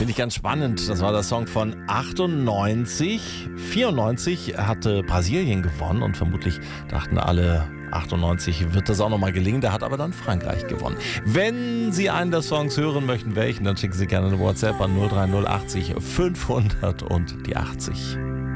Finde ich ganz spannend. Das war der Song von 98. 94 hatte Brasilien gewonnen und vermutlich dachten alle, 98 wird das auch nochmal gelingen. Da hat aber dann Frankreich gewonnen. Wenn Sie einen der Songs hören möchten, welchen, dann schicken Sie gerne eine WhatsApp an 03080 500 und die 80.